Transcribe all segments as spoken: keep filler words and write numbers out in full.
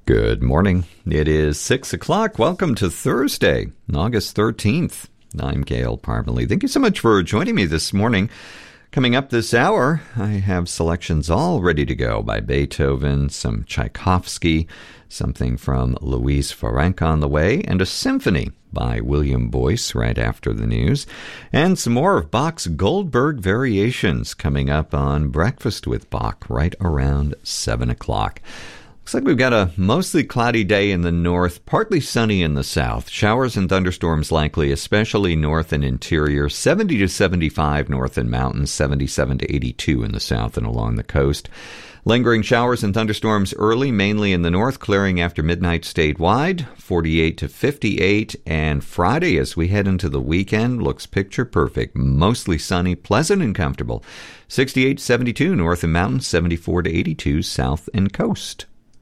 Good morning. It is six o'clock. Welcome to Thursday, August thirteenth. I'm Gail Parmalee. Thank you so much for joining me this morning. Coming up this hour, I have selections all ready to go by Beethoven, some Tchaikovsky, something from Louise Fahrenk on the way, and a symphony by William Boyce right after the news, and some more of Bach's Goldberg Variations coming up on Breakfast with Bach right around seven o'clock. Looks like we've got a mostly cloudy day in the north, partly sunny in the south. Showers and thunderstorms likely, especially north and interior. seventy to seventy-five north and mountains, seventy-seven to eighty-two in the south and along the coast. Lingering showers and thunderstorms early, mainly in the north, clearing after midnight statewide, forty-eight to fifty-eight. And Friday, as we head into the weekend, looks picture perfect. Mostly sunny, pleasant and comfortable. sixty-eight to seventy-two north and mountains, seventy-four to eighty-two south and coast.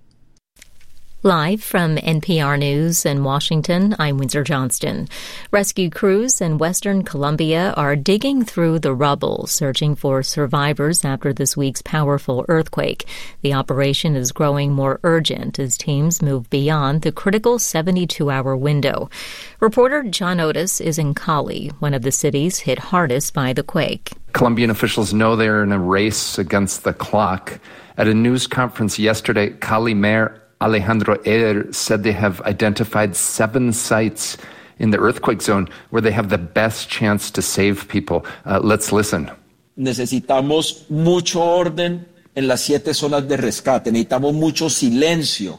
Live from N P R News in Washington, I'm Windsor Johnston. Rescue crews in western Colombia are digging through the rubble, searching for survivors after this week's powerful earthquake. The operation is growing more urgent as teams move beyond the critical seventy-two hour window. Reporter John Otis is in Cali, one of the cities hit hardest by the quake. Colombian officials know they're in a race against the clock. At a news conference yesterday, Cali Mayor Alejandro Eder said they have identified seven sites in the earthquake zone where they have the best chance to save people. Uh, let's listen. Necesitamos mucho orden en las siete zonas de rescate. Necesitamos mucho silencio.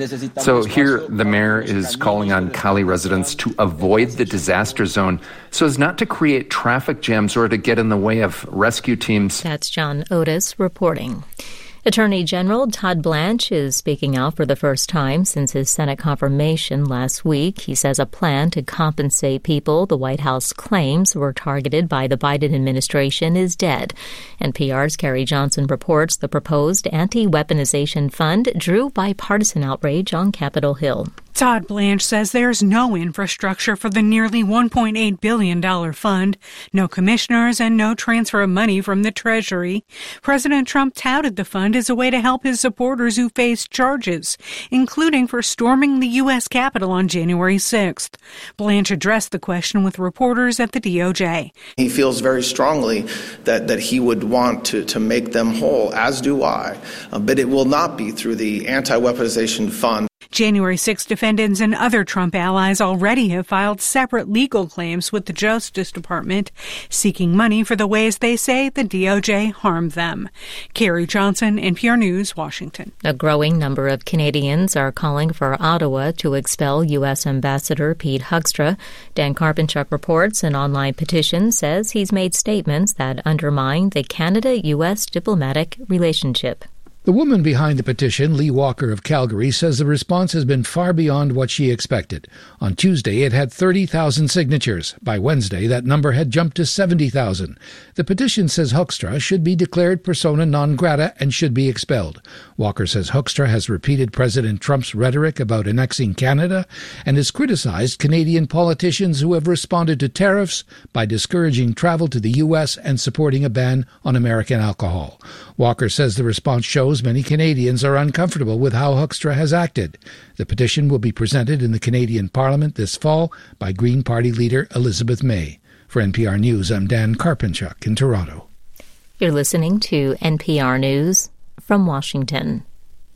So here, the mayor is calling on Cali residents to avoid the disaster zone so as not to create traffic jams or to get in the way of rescue teams. That's John Otis reporting. Attorney General Todd Blanche is speaking out for the first time since his Senate confirmation last week. He says a plan to compensate people the White House claims were targeted by the Biden administration is dead. N P R's Carrie Johnson reports the proposed anti-weaponization fund drew bipartisan outrage on Capitol Hill. Todd Blanche says there's no infrastructure for the nearly one point eight billion dollars fund, no commissioners, and no transfer of money from the Treasury. President Trump touted the fund as a way to help his supporters who face charges, including for storming the U S Capitol on January sixth. Blanche addressed the question with reporters at the D O J. He feels very strongly that, that he would want to, to make them whole, as do I, uh, but it will not be through the anti-weaponization fund. January sixth defendants and other Trump allies already have filed separate legal claims with the Justice Department, seeking money for the ways they say the D O J harmed them. Carrie Johnson, N P R News, Washington. A growing number of Canadians are calling for Ottawa to expel U S Ambassador Pete Hoekstra. Dan Karpenchuk reports an online petition says he's made statements that undermine the Canada-U S diplomatic relationship. The woman behind the petition, Lee Walker of Calgary, says the response has been far beyond what she expected. On Tuesday, it had thirty thousand signatures. By Wednesday, that number had jumped to seventy thousand. The petition says Hoekstra should be declared persona non grata and should be expelled. Walker says Hoekstra has repeated President Trump's rhetoric about annexing Canada and has criticized Canadian politicians who have responded to tariffs by discouraging travel to the U S and supporting a ban on American alcohol. Walker says the response shows many Canadians are uncomfortable with how Hoekstra has acted. The petition will be presented in the Canadian Parliament this fall by Green Party leader Elizabeth May. For N P R News, I'm Dan Karpenchuk in Toronto. You're listening to N P R News from Washington.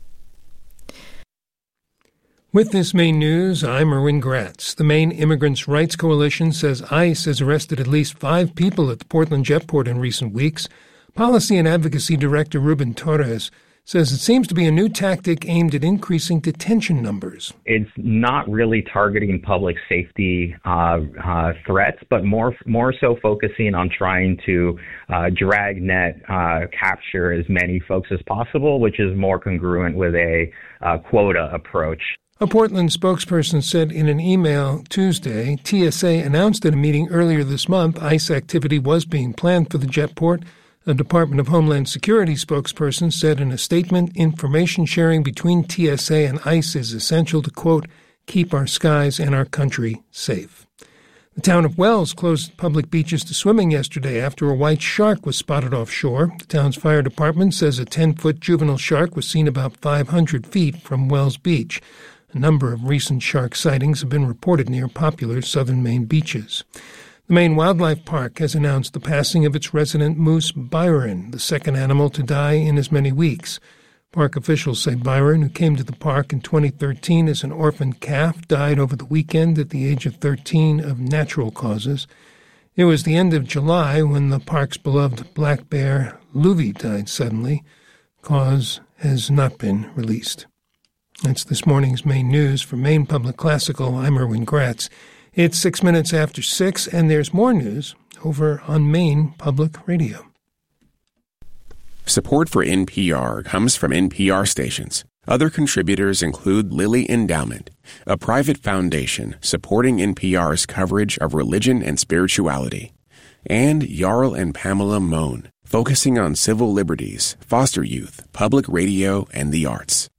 With this Maine news, I'm Erwin Gratz. The Maine Immigrants' Rights Coalition says ICE has arrested at least five people at the Portland Jetport in recent weeks. Policy and Advocacy Director Ruben Torres says it seems to be a new tactic aimed at increasing detention numbers. It's not really targeting public safety uh, uh, threats, but more more so focusing on trying to uh, dragnet uh, capture as many folks as possible, which is more congruent with a uh, quota approach. A Portland spokesperson said in an email Tuesday, T S A announced at a meeting earlier this month ICE activity was being planned for the Jetport. A Department of Homeland Security spokesperson said in a statement, information sharing between T S A and ICE is essential to, quote, keep our skies and our country safe. The town of Wells closed public beaches to swimming yesterday after a white shark was spotted offshore. The town's fire department says a ten-foot juvenile shark was seen about five hundred feet from Wells Beach. A number of recent shark sightings have been reported near popular southern Maine beaches. The Maine Wildlife Park has announced the passing of its resident moose, Byron, the second animal to die in as many weeks. Park officials say Byron, who came to the park in twenty thirteen as an orphan calf, died over the weekend at the age of thirteen of natural causes. It was the end of July when the park's beloved black bear, Luvi, died suddenly. Cause has not been released. That's this morning's Maine News. For Maine Public Classical, I'm Erwin Gratz. It's six minutes after six, and there's more news over on Maine Public Radio. Support for N P R comes from N P R stations. Other contributors include Lilly Endowment, a private foundation supporting N P R's coverage of religion and spirituality, and Jarl and Pamela Mohn, focusing on civil liberties, foster youth, public radio, and the arts.